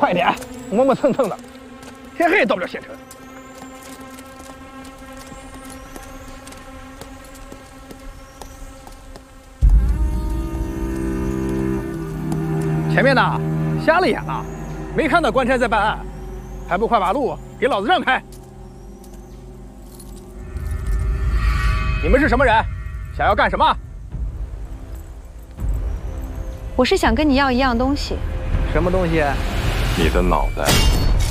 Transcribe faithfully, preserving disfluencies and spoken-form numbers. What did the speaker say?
快点，磨磨蹭蹭的，天黑也到不了县城。前面呢，瞎了眼了，没看到官差在办案，还不快把路给老子让开！你们是什么人？想要干什么？ 我是想跟你要一样东西。 什么东西？ 你的脑袋。